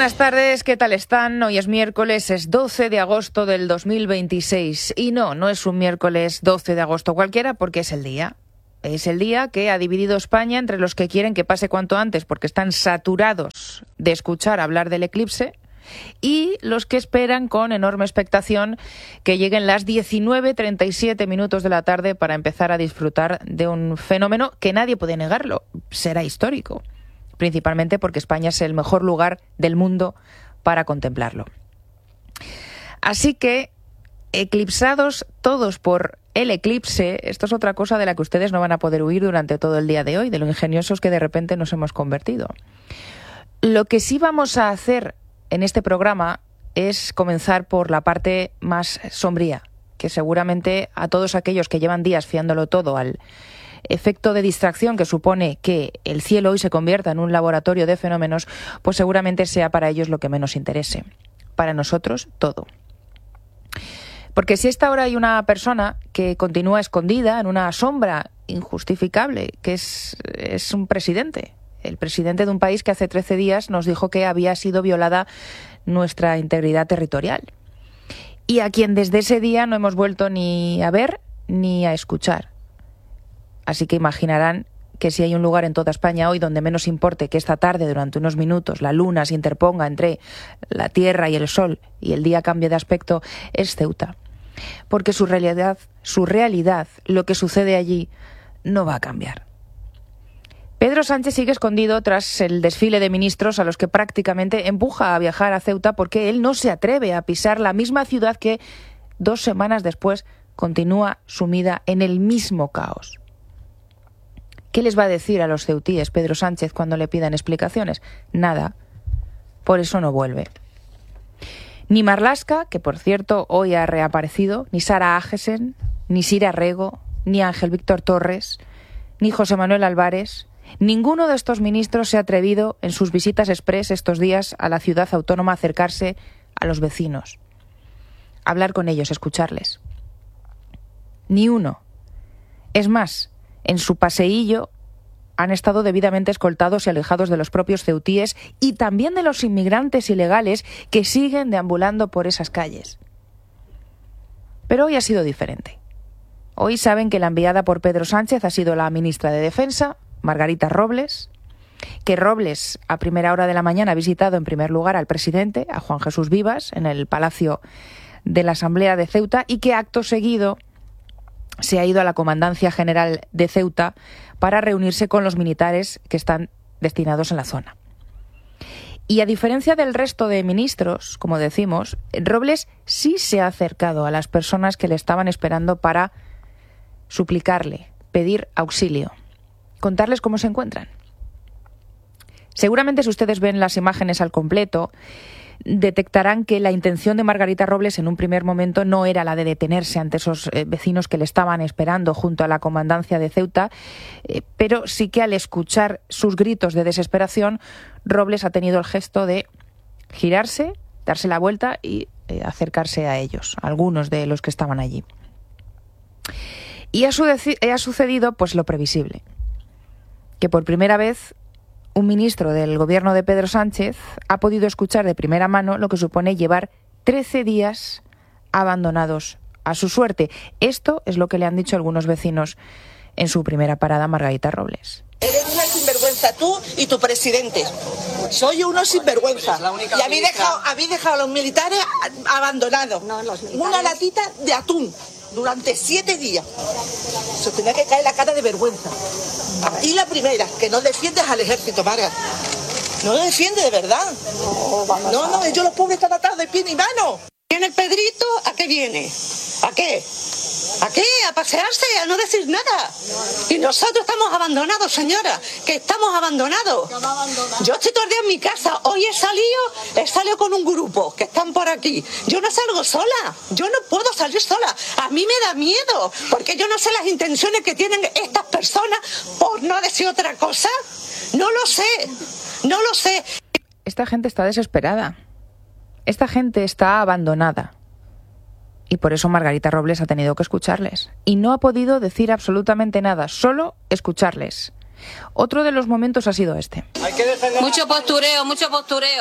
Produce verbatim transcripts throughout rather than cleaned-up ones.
Buenas tardes, ¿qué tal están? Hoy es miércoles, es doce de agosto del dos mil veintiséis. Y no, no es un miércoles doce de agosto cualquiera, porque es el día. Es el día que ha dividido España entre los que quieren que pase cuanto antes porque están saturados de escuchar hablar del eclipse y los que esperan con enorme expectación que lleguen las diecinueve treinta y siete minutos de la tarde para empezar a disfrutar de un fenómeno que nadie puede negarlo. Será histórico, principalmente porque España es el mejor lugar del mundo para contemplarlo. Así que, eclipsados todos por el eclipse, esto es otra cosa de la que ustedes no van a poder huir durante todo el día de hoy, de lo ingeniosos que de repente nos hemos convertido. Lo que sí vamos a hacer en este programa es comenzar por la parte más sombría, que seguramente a todos aquellos que llevan días fiándolo todo al efecto de distracción que supone que el cielo hoy se convierta en un laboratorio de fenómenos, pues seguramente sea para ellos lo que menos interese. Para nosotros, todo. Porque si a esta hora hay una persona que continúa escondida en una sombra injustificable, que es, es un presidente, el presidente de un país que hace trece días nos dijo que había sido violada nuestra integridad territorial, y a quien desde ese día no hemos vuelto ni a ver ni a escuchar. Así que imaginarán que si hay un lugar en toda España hoy donde menos importe que esta tarde, durante unos minutos, la luna se interponga entre la tierra y el sol y el día cambie de aspecto, es Ceuta. Porque su realidad, su realidad, lo que sucede allí, no va a cambiar. Pedro Sánchez sigue escondido tras el desfile de ministros a los que prácticamente empuja a viajar a Ceuta porque él no se atreve a pisar la misma ciudad que dos semanas después continúa sumida en el mismo caos. ¿Qué les va a decir a los ceutíes Pedro Sánchez cuando le pidan explicaciones? Nada. Por eso no vuelve. Ni Marlaska, que por cierto hoy ha reaparecido, ni Sara Agesen, ni Sira Rego, ni Ángel Víctor Torres, ni José Manuel Álvarez, ninguno de estos ministros se ha atrevido en sus visitas express estos días a la ciudad autónoma a acercarse a los vecinos, hablar con ellos, escucharles. Ni uno. Es más, en su paseillo han estado debidamente escoltados y alejados de los propios ceutíes y también de los inmigrantes ilegales que siguen deambulando por esas calles. Pero hoy ha sido diferente. Hoy saben que la enviada por Pedro Sánchez ha sido la ministra de Defensa, Margarita Robles, que Robles a primera hora de la mañana ha visitado en primer lugar al presidente, a Juan Jesús Vivas, en el Palacio de la Asamblea de Ceuta, y que acto seguido se ha ido a la Comandancia General de Ceuta para reunirse con los militares que están destinados en la zona. Y a diferencia del resto de ministros, como decimos, Robles sí se ha acercado a las personas que le estaban esperando para suplicarle, pedir auxilio, contarles cómo se encuentran. Seguramente si ustedes ven las imágenes al completo, detectarán que la intención de Margarita Robles en un primer momento no era la de detenerse ante esos eh, vecinos que le estaban esperando junto a la comandancia de Ceuta, eh, pero sí que al escuchar sus gritos de desesperación, Robles ha tenido el gesto de girarse, darse la vuelta y eh, acercarse a ellos, a algunos de los que estaban allí. Y ha, su- ha sucedido pues lo previsible, que por primera vez un ministro del gobierno de Pedro Sánchez ha podido escuchar de primera mano lo que supone llevar trece días abandonados a su suerte. Esto es lo que le han dicho algunos vecinos en su primera parada a Margarita Robles. Eres una sinvergüenza tú y tu presidente. Soy uno sinvergüenza. Y habéis dejado, habéis dejado a los militares abandonados. No, los militares. Una latita de atún durante siete días. Se tenía que caer la cara de vergüenza. Y la primera, que no defiendes al ejército, Marga. No lo defiende de verdad. No, no, ellos los pobres están atados de pie y mano. ¿Viene el Pedrito? ¿A qué viene? ¿A qué? ¿A qué? ¿A pasearse? ¿A no decir nada? Y nosotros estamos abandonados, señora, que estamos abandonados. Yo estoy todo el día en mi casa. Hoy he salido, he salido con un grupo que están por aquí. Yo no salgo sola. Yo no puedo salir sola. A mí me da miedo, porque yo no sé las intenciones que tienen estas personas, por no decir otra cosa. No lo sé, no lo sé. Esta gente está desesperada. Esta gente está abandonada. Y por eso Margarita Robles ha tenido que escucharles. Y no ha podido decir absolutamente nada, solo escucharles. Otro de los momentos ha sido este. Mucho postureo, mucho postureo.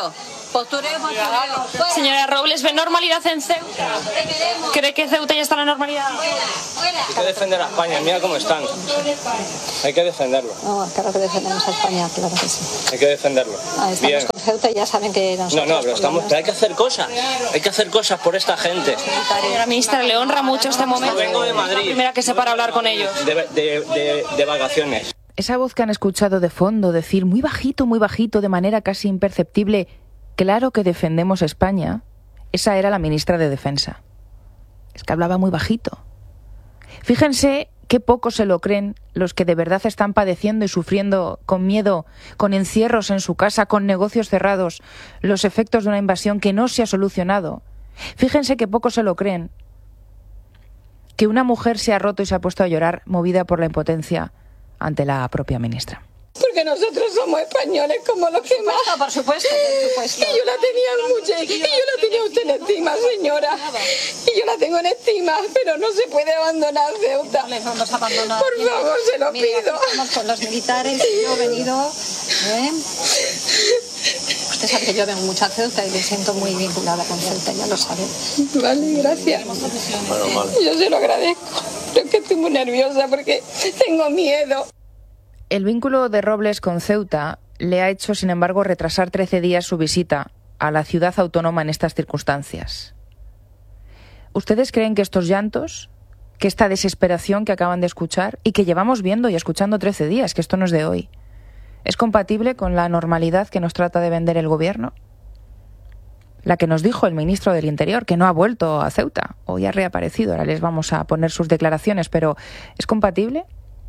Postureo, postureo. Señora Robles, ¿ve normalidad en Ceuta? ¿Cree que Ceuta ya está en la normalidad? Hay que defender a España, mira cómo están. Hay que defenderlo. No, claro que defendemos a España, claro que sí. Hay que defenderlo. Ah, estamos Bien. con Ceuta y ya saben que nosotros... No, no, pero, estamos, pero hay que hacer cosas. Hay que hacer cosas por esta gente. Señora ministra, ¿le honra mucho este momento? Yo vengo de Madrid. La primera que se para a hablar con ellos. De, de, de, de vacaciones. Esa voz que han escuchado de fondo decir muy bajito, muy bajito, de manera casi imperceptible, claro que defendemos España, esa era la ministra de Defensa. Es que hablaba muy bajito. Fíjense qué poco se lo creen los que de verdad están padeciendo y sufriendo con miedo, con encierros en su casa, con negocios cerrados, los efectos de una invasión que no se ha solucionado. Fíjense qué poco se lo creen que una mujer se ha roto y se ha puesto a llorar movida por la impotencia ante la propia ministra. Porque nosotros somos españoles como los que más. Por supuesto, por supuesto. Y yo la tenía mucho, y yo la tenía usted en estima, señora. Y yo la tengo en estima, pero no se puede abandonar Ceuta. No les vamos a abandonar. Por favor, se lo Mire, pido. aquí estamos con los militares y yo he venido... ¿eh? Usted sabe que yo vengo mucho a Ceuta y me siento muy vinculada con Ceuta, ya lo sabe. Vale, gracias. Yo se lo agradezco. Pero es que estoy muy nerviosa porque tengo miedo. El vínculo de Robles con Ceuta le ha hecho, sin embargo, retrasar trece días su visita a la ciudad autónoma en estas circunstancias. ¿Ustedes creen que estos llantos, que esta desesperación que acaban de escuchar y que llevamos viendo y escuchando trece días, que esto no es de hoy, es compatible con la normalidad que nos trata de vender el gobierno? La que nos dijo el ministro del Interior, que no ha vuelto a Ceuta, hoy ha reaparecido, ahora les vamos a poner sus declaraciones, pero ¿es compatible?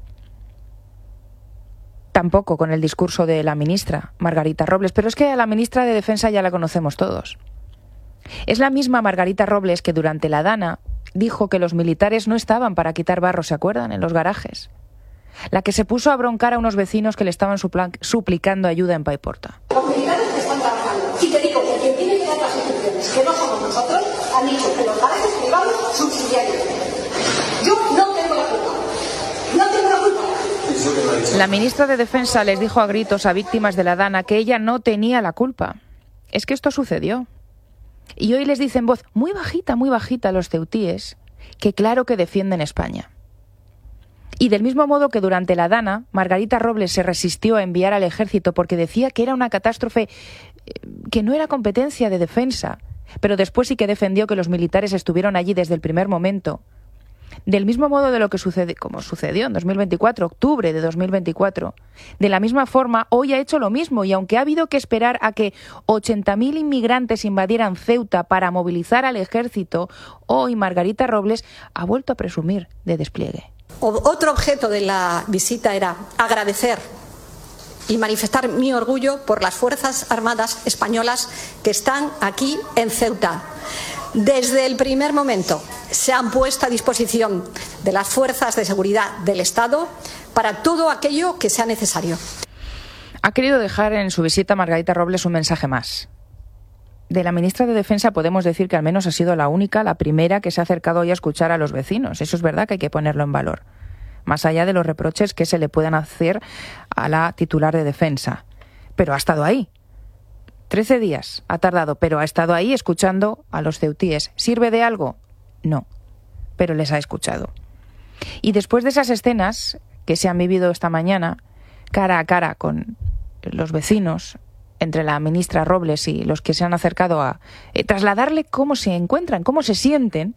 Tampoco con el discurso de la ministra, Margarita Robles, pero es que a la ministra de Defensa ya la conocemos todos. Es la misma Margarita Robles que durante la Dana dijo que los militares no estaban para quitar barro, ¿se acuerdan?, en los garajes. La que se puso a broncar a unos vecinos que le estaban suplicando ayuda en Paiporta. Los militares que están trabajando, y te digo que quien tiene que dar las instrucciones, que no somos nosotros, han dicho que los garajes privados subsidiarios. Yo no tengo la culpa. No tengo la culpa. La ministra de Defensa les dijo a gritos a víctimas de la Dana que ella no tenía la culpa. Es que esto sucedió. Y hoy les dice en voz muy bajita, muy bajita a los ceutíes que claro que defienden España. Y del mismo modo que durante la Dana, Margarita Robles se resistió a enviar al ejército porque decía que era una catástrofe que no era competencia de defensa, pero después sí que defendió que los militares estuvieron allí desde el primer momento. Del mismo modo de lo que sucede, como sucedió en dos mil veinticuatro, octubre de dos mil veinticuatro, de la misma forma, hoy ha hecho lo mismo y aunque ha habido que esperar a que ochenta mil inmigrantes invadieran Ceuta para movilizar al ejército, hoy Margarita Robles ha vuelto a presumir de despliegue. Otro objeto de la visita era agradecer y manifestar mi orgullo por las Fuerzas Armadas españolas que están aquí en Ceuta. Desde el primer momento se han puesto a disposición de las fuerzas de seguridad del Estado para todo aquello que sea necesario. Ha querido dejar en su visita a Margarita Robles un mensaje más. De la ministra de Defensa podemos decir que al menos ha sido la única, la primera que se ha acercado hoy a escuchar a los vecinos. Eso es verdad que hay que ponerlo en valor. Más allá de los reproches que se le puedan hacer a la titular de Defensa. Pero ha estado ahí. Trece días ha tardado, pero ha estado ahí escuchando a los ceutíes. ¿Sirve de algo? No, pero les ha escuchado. Y después de esas escenas que se han vivido esta mañana, cara a cara con los vecinos, entre la ministra Robles y los que se han acercado a eh, trasladarle cómo se encuentran, cómo se sienten,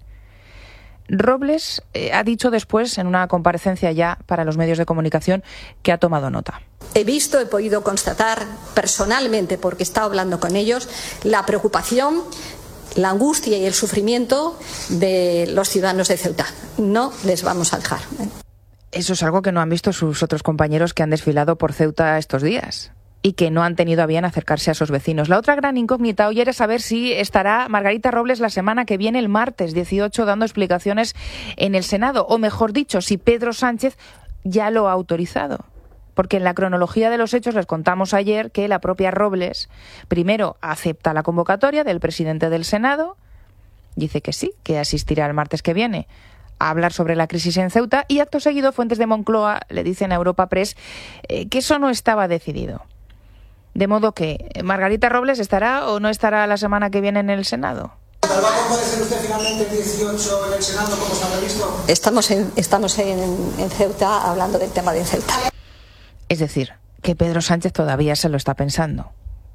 Robles eh, ha dicho después, en una comparecencia ya para los medios de comunicación, que ha tomado nota. He visto, he podido constatar personalmente, porque he estado hablando con ellos, la preocupación, la angustia y el sufrimiento de los ciudadanos de Ceuta. No les vamos a dejar. Eso es algo que no han visto sus otros compañeros que han desfilado por Ceuta estos días y que no han tenido a bien acercarse a sus vecinos. La otra gran incógnita hoy era saber si estará Margarita Robles la semana que viene, el martes dieciocho, dando explicaciones en el Senado, o mejor dicho, si Pedro Sánchez ya lo ha autorizado. Porque en la cronología de los hechos les contamos ayer que la propia Robles primero acepta la convocatoria del presidente del Senado, dice que sí, que asistirá el martes que viene a hablar sobre la crisis en Ceuta, y acto seguido fuentes de Moncloa le dicen a Europa Press eh, que eso no estaba decidido. De modo que, ¿Margarita Robles estará o no estará la semana que viene en el Senado? ¿Cuándo puede ser usted finalmente el dieciocho en el Senado, como se ha previsto? Estamos en, estamos en, en Ceuta hablando del tema de Ceuta. Es decir, que Pedro Sánchez todavía se lo está pensando.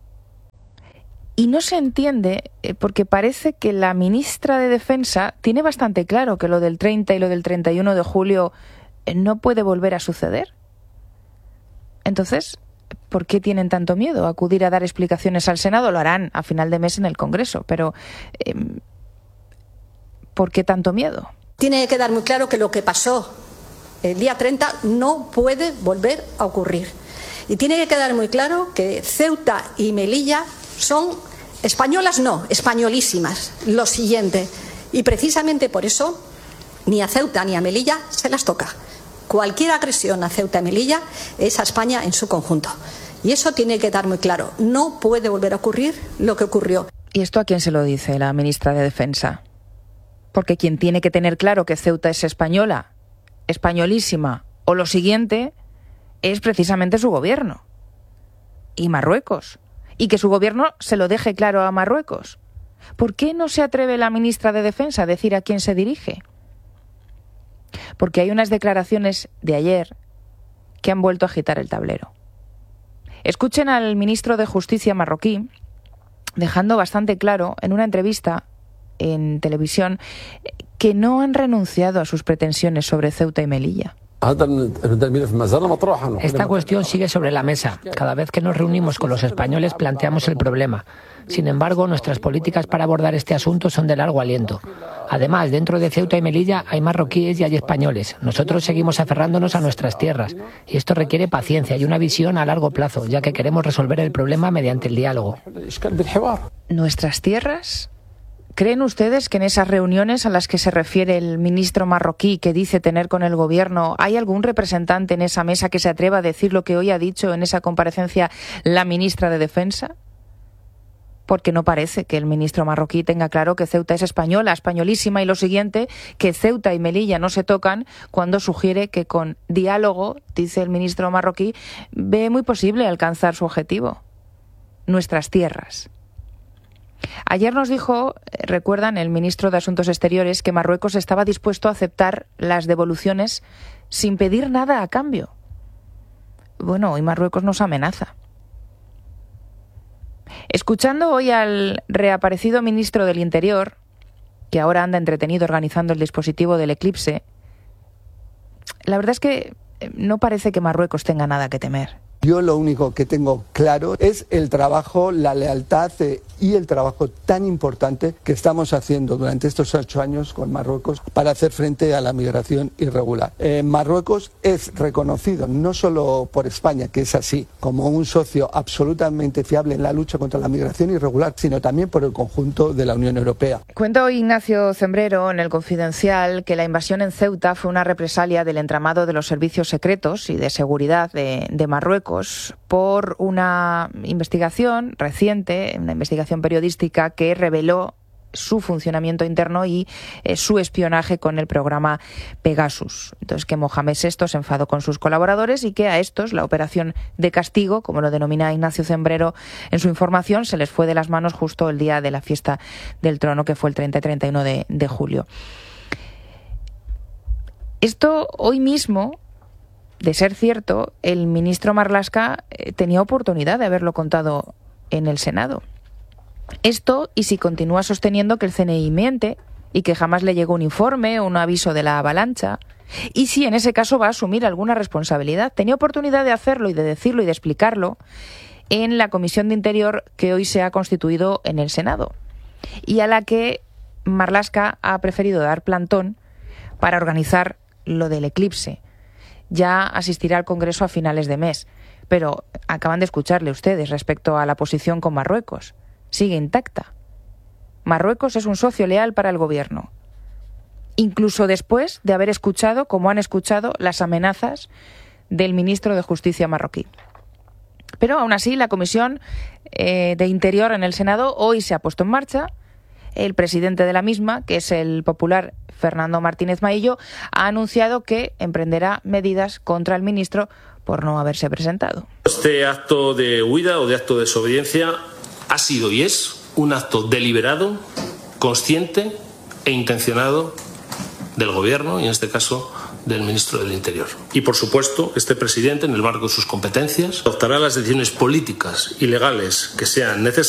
Y no se entiende eh, porque parece que la ministra de Defensa tiene bastante claro que lo del treinta y lo del treinta y uno de julio eh, no puede volver a suceder. Entonces, ¿por qué tienen tanto miedo a acudir a dar explicaciones al Senado? Lo harán a final de mes en el Congreso, pero eh, ¿por qué tanto miedo? Tiene que quedar muy claro que lo que pasó el día treinta no puede volver a ocurrir. Y tiene que quedar muy claro que Ceuta y Melilla son españolas, no, españolísimas. Lo siguiente. Y precisamente por eso ni a Ceuta ni a Melilla se las toca. Cualquier agresión a Ceuta y Melilla es a España en su conjunto. Y eso tiene que quedar muy claro. No puede volver a ocurrir lo que ocurrió. ¿Y esto a quién se lo dice la ministra de Defensa? Porque quien tiene que tener claro que Ceuta es española, españolísima, o lo siguiente, es precisamente su gobierno. Y Marruecos. Y que su gobierno se lo deje claro a Marruecos. ¿Por qué no se atreve la ministra de Defensa a decir a quién se dirige? Porque hay unas declaraciones de ayer que han vuelto a agitar el tablero. Escuchen al ministro de Justicia marroquí dejando bastante claro en una entrevista en televisión que no han renunciado a sus pretensiones sobre Ceuta y Melilla. Esta cuestión sigue sobre la mesa. Cada vez que nos reunimos con los españoles planteamos el problema. Sin embargo, nuestras políticas para abordar este asunto son de largo aliento. Además, dentro de Ceuta y Melilla hay marroquíes y hay españoles. Nosotros seguimos aferrándonos a nuestras tierras. Y esto requiere paciencia y una visión a largo plazo, ya que queremos resolver el problema mediante el diálogo. ¿Nuestras tierras? ¿Creen ustedes que en esas reuniones a las que se refiere el ministro marroquí que dice tener con el gobierno, hay algún representante en esa mesa que se atreva a decir lo que hoy ha dicho en esa comparecencia la ministra de Defensa? Porque no parece que el ministro marroquí tenga claro que Ceuta es española, españolísima, y lo siguiente, que Ceuta y Melilla no se tocan, cuando sugiere que con diálogo, dice el ministro marroquí, ve muy posible alcanzar su objetivo. Nuestras tierras. Ayer nos dijo, recuerdan, el ministro de Asuntos Exteriores, que Marruecos estaba dispuesto a aceptar las devoluciones sin pedir nada a cambio. Bueno, hoy Marruecos nos amenaza. Escuchando hoy al reaparecido ministro del Interior, que ahora anda entretenido organizando el dispositivo del eclipse, la verdad es que no parece que Marruecos tenga nada que temer. Yo lo único que tengo claro es el trabajo, la lealtad eh, y el trabajo tan importante que estamos haciendo durante estos ocho años con Marruecos para hacer frente a la migración irregular. Eh, Marruecos es reconocido no solo por España, que es así, como un socio absolutamente fiable en la lucha contra la migración irregular, sino también por el conjunto de la Unión Europea. Cuenta hoy Ignacio Zembrero en El Confidencial que la invasión en Ceuta fue una represalia del entramado de los servicios secretos y de seguridad de, de Marruecos por una investigación reciente, una investigación periodística que reveló su funcionamiento interno y eh, su espionaje con el programa Pegasus. Entonces, que Mohamed sexto se enfadó con sus colaboradores y que a estos la operación de castigo, como lo denomina Ignacio Zembrero en su información, se les fue de las manos justo el día de la fiesta del trono, que fue el treinta y treinta y uno de, de julio. Esto hoy mismo, de ser cierto, el ministro Marlaska eh, tenía oportunidad de haberlo contado en el Senado. Esto, y si continúa sosteniendo que el C N I miente y que jamás le llegó un informe o un aviso de la avalancha, y si en ese caso va a asumir alguna responsabilidad. Tenía oportunidad de hacerlo y de decirlo y de explicarlo en la Comisión de Interior que hoy se ha constituido en el Senado, y a la que Marlaska ha preferido dar plantón para organizar lo del eclipse. Ya asistirá al Congreso a finales de mes, pero acaban de escucharle ustedes respecto a la posición con Marruecos. Sigue intacta. Marruecos es un socio leal para el gobierno, incluso después de haber escuchado, como han escuchado, las amenazas del ministro de Justicia marroquí. Pero aún así, la Comisión eh, de Interior en el Senado hoy se ha puesto en marcha. El presidente de la misma, que es el popular Fernando Martínez Maillo, ha anunciado que emprenderá medidas contra el ministro por no haberse presentado. Este acto de huida o de acto de desobediencia ha sido y es un acto deliberado, consciente e intencionado del Gobierno y, en este caso, del Ministro del Interior. Y, por supuesto, este presidente, en el marco de sus competencias, adoptará las decisiones políticas y legales que sean necesarias